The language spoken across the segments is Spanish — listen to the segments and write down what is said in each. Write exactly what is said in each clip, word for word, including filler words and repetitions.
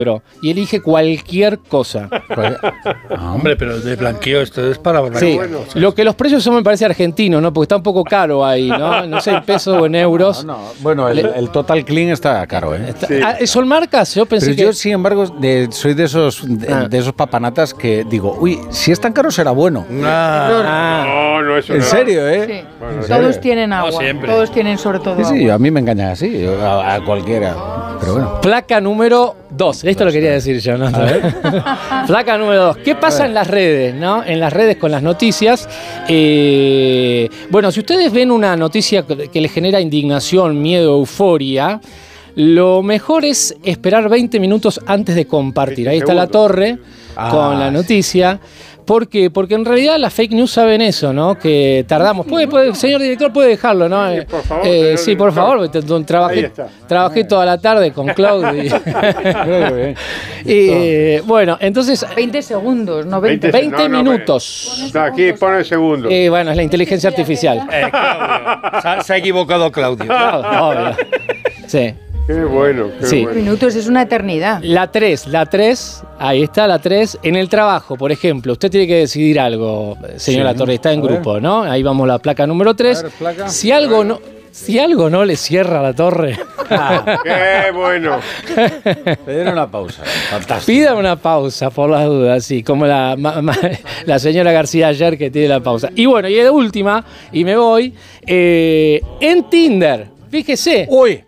y elige cualquier cosa. Ah, hombre, pero de blanqueo esto es para blanqueo. Sí, Bueno, o sea, lo que los precios son me parece argentinos, ¿no? Porque está un poco caro ahí, ¿no? No sé en pesos o en euros. No, no. Bueno, el, el Total Clean está caro, ¿eh? Está, sí. ah, ¿Son marcas? Yo pensé pero que... yo, sin embargo, de, soy de esos de, ah. de esos papanatas que digo, uy, si es tan caro será bueno. Ah. No, no, eso En no. serio, ¿eh? Sí. Bueno, todos serio. tienen agua. No todos tienen sobre todo sí, agua. Sí, a mí me engañan así, a, a cualquiera. Pero bueno. Placa número dos. Esto lo quería decir yo, ¿no? Placa número dos. ¿Qué pasa en las redes, no? En las redes con las noticias. Eh, bueno, si ustedes ven una noticia que les genera indignación, miedo, euforia, lo mejor es esperar veinte minutos antes de compartir. Ahí está la torre ah, con la noticia. ¿Por qué? Porque en realidad las fake news saben eso, ¿no? Que tardamos. ¿Puede, puede, señor director, puede dejarlo, ¿no? Sí, por favor. Eh, sí, por favor. Trabajé, trabajé toda la tarde con Claudio. Y, y, bueno, entonces... veinte segundos, no veinte. veinte, veinte no, no, minutos. No, aquí pone segundos. Y bueno, es la inteligencia artificial. Eh, Claudio. Se, ha, se ha equivocado Claudio. Claudio. Sí. Qué bueno, qué sí. bueno. Minutos es una eternidad. La tres, la tres, ahí está la tres. En el trabajo, por ejemplo, usted tiene que decidir algo, señora sí, Torre, está en grupo, ver. ¿no? Ahí vamos la placa número tres. Ver, placa. Si algo no... Si algo no le cierra la torre. ¡Qué bueno! Pedir una pausa. Fantástico. Pida una pausa, por las dudas, sí, como la, ma, ma, la señora García ayer que tiene la pausa. Y bueno, y de última, y me voy, eh, en Tinder, fíjese. ¡Uy!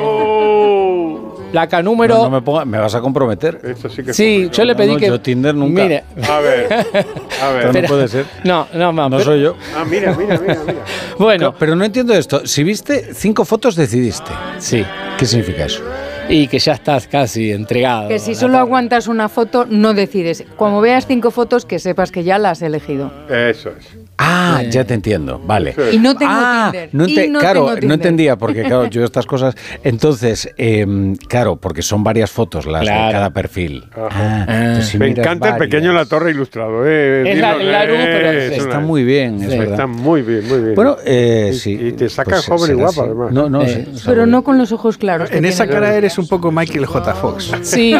Bueno. Placa número... No, no me, ponga, me vas a comprometer. Esto sí que sí, yo le pedí no, no, que... Yo Tinder nunca. Mire. A ver, a ver. Pero no puede ser. No, no, no. No pero, soy yo. Ah, mira, mira, mira, mira. Bueno. Pero, pero no entiendo esto. Si viste cinco fotos, decidiste. Sí. ¿Qué significa eso? Y que ya estás casi entregado. Que si solo aguantas una foto, no decides. Cuando veas cinco fotos, que sepas que ya la has elegido. Eso es. Ah, ya te entiendo, vale. Y no tengo ah, Tinder. No te, y no claro, tengo Tinder. no entendía, porque claro, yo estas cosas... Entonces, eh, claro, porque son varias fotos las claro. de cada perfil. Ah, ah, si me encanta varias. El pequeño La Torre ilustrado. Eh, es la, la luz, pero es está una, muy bien, es sí, verdad. Está muy bien, muy bien. Bueno, eh, y, sí. Y te saca pues joven y guapa, además. No, no, eh, sí, pero no con los ojos claros. En esa cara eres un poco Michael J. Fox. Sí.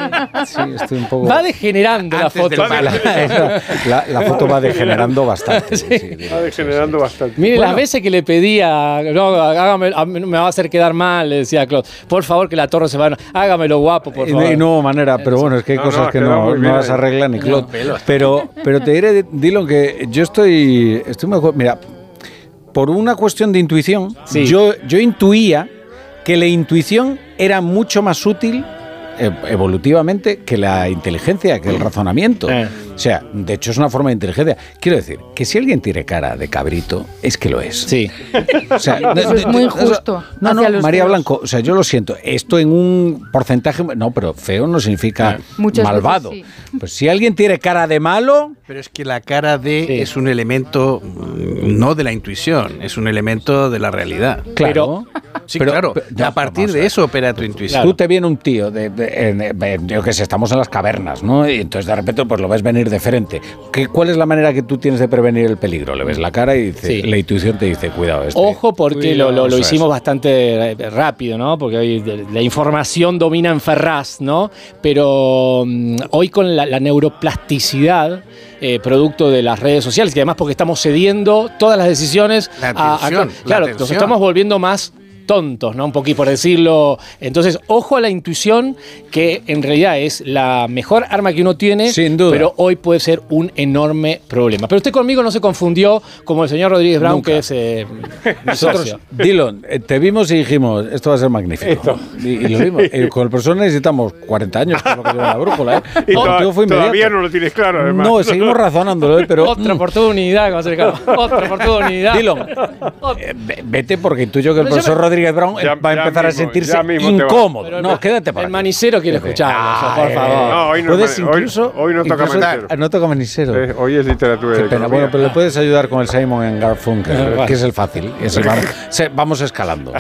Sí, estoy un poco... Va degenerando la foto. La, la, la foto va degenerando bastante. Sí. Sí, va degenerando sí, sí. bastante. Mire, bueno. las veces que le pedía, no, hágame, me va a hacer quedar mal, le decía a Claude, por favor que la torre se vaya, hágamelo guapo, por favor. Y no manera, pero bueno, es que hay no, cosas no, que no, no las arreglan ni Claude. No, pero, pero te diré, Dylan, que yo estoy, estoy mejor. Mira, por una cuestión de intuición, sí. yo, yo intuía que la intuición era mucho más útil evolutivamente que la inteligencia, que el razonamiento. Eh. O sea, de hecho es una forma de inteligencia. Quiero decir, que si alguien tiene cara de cabrito, es que lo es. Sí. O sea, eso es muy injusto. No, no, María feos. Blanco, o sea, yo lo siento. Esto en un porcentaje... No, pero feo no significa Muchas malvado. Veces, sí. Pues si alguien tiene cara de malo... Pero es que la cara de sí. es un elemento no de la intuición, es un elemento de la realidad. Claro. Pero, sí, pero, claro. Pero, no, a partir de eso opera tu intuición. Claro. Tú te viene un tío, de, de, de, de, yo que sé, estamos en las cavernas, ¿no? Y entonces de repente pues lo ves venir de frente. ¿Qué, ¿Cuál es la manera que tú tienes de prevenir el peligro? Le ves la cara y dice, sí. la intuición te dice, cuidado. Este, Ojo, porque cuidado, lo, lo, lo hicimos es. bastante rápido, ¿no? Porque hoy la información domina en Ferraz, ¿no? Pero um, hoy con la, la neuroplasticidad, eh, producto de las redes sociales, y además porque estamos cediendo todas las decisiones la a, atención, a, claro, la nos estamos volviendo más tontos, ¿no? Un poquito por decirlo. Entonces, ojo a la intuición, que en realidad es la mejor arma que uno tiene, sin duda, pero hoy puede ser un enorme problema. Pero usted conmigo no se confundió como el señor Rodríguez Brown, Nunca. que es eh, nosotros, Dylan, te vimos y dijimos, esto va a ser magnífico. Y, y lo vimos. Y con el profesor necesitamos cuarenta años, que es lo que lleva la brújula, ¿eh? Y toda, fue todavía no lo tienes claro, además. No, seguimos razonándolo, ¿eh? Pero... Otra oportunidad, otra oportunidad. Dylan, eh, vete porque intuyo que el profesor Rodríguez Brown ya, va a empezar mismo, a sentirse incómodo. Va. No, quédate para El manicero quiere escuchar, ah, por favor. No, hoy no, puedes hoy, incluso, hoy no toca incluso, manicero. No toca manicero. Eh, hoy es literatura. Qué de pena. Bueno, pero le puedes ayudar con el Simon and Garfunkel, vale. que es el fácil. Es el vamos, vamos escalando.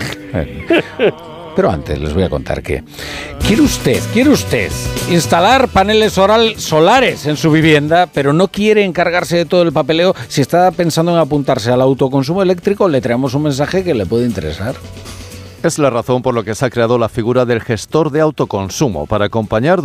Pero antes les voy a contar que quiere usted, quiere usted instalar paneles oral, solares en su vivienda, pero no quiere encargarse de todo el papeleo. Si está pensando en apuntarse al autoconsumo eléctrico, le traemos un mensaje que le puede interesar. Es la razón por la que se ha creado la figura del gestor de autoconsumo, para acompañar